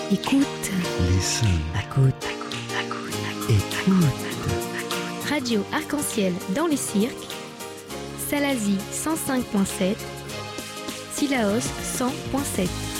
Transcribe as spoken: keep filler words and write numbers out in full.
Écoute. Listen. Écoute. Écoute. Radio Arc-en-Ciel dans les cirques. Salazie cent cinq virgule sept. Sillaos cent virgule sept.